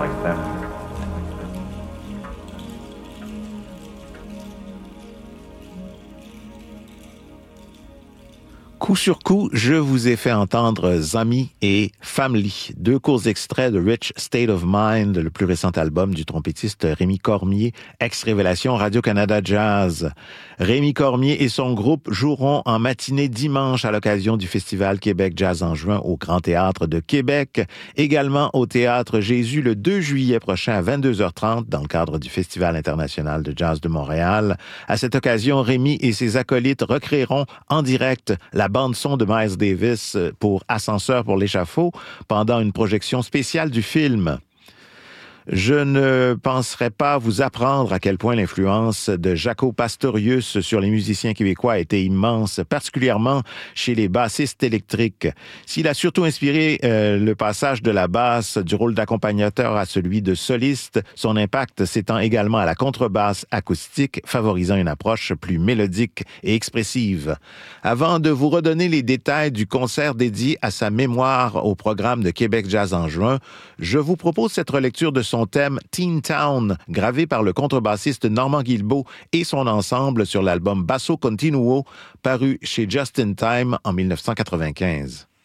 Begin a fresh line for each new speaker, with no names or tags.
like that.
Coup sur coup, je vous ai fait entendre Zami et Family, deux courts extraits de Rich State of Mind, le plus récent album du trompettiste Rémi Cormier, ex-révélation Radio-Canada Jazz. Rémi Cormier et son groupe joueront en matinée dimanche à l'occasion du Festival Québec Jazz en juin au Grand Théâtre de Québec, également au Théâtre Jésus le 2 juillet prochain à 22h30 dans le cadre du Festival international de jazz de Montréal. À cette occasion, Rémi et ses acolytes recréeront en direct la bande-son de Miles Davis pour Ascenseur pour l'échafaud pendant une projection spéciale du film. Je ne penserais pas vous apprendre à quel point l'influence de Jaco Pastorius sur les musiciens québécois a été immense, particulièrement chez les bassistes électriques. S'il a surtout inspiré le passage de la basse du rôle d'accompagnateur à celui de soliste, son impact s'étend également à la contrebasse acoustique, favorisant une approche plus mélodique et expressive. Avant de vous redonner les détails du concert dédié à sa mémoire au programme de Québec Jazz en juin, je vous propose cette relecture de son thème Teen Town, gravé par le contrebassiste Normand Guilbeault et son ensemble sur l'album Basso Continuo, paru chez Just in Time en 1995.